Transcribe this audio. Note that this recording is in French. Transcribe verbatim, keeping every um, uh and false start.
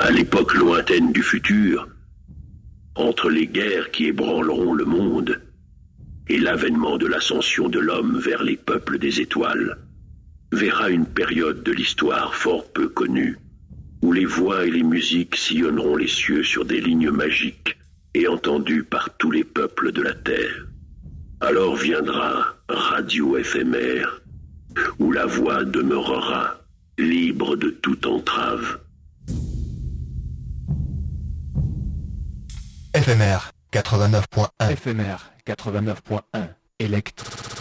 À l'époque lointaine du futur, entre les guerres qui ébranleront le monde et l'avènement de l'ascension de l'homme vers les peuples des étoiles, verra une période de l'histoire fort peu connue, où les voix et les musiques sillonneront les cieux sur des lignes magiques et entendues par tous les peuples de la Terre. Alors viendra radio éphémère, où la voix demeurera libre de toute entrave. Éphémère quatre-vingt-neuf point un. Éphémère quatre-vingt-neuf point un. Electre.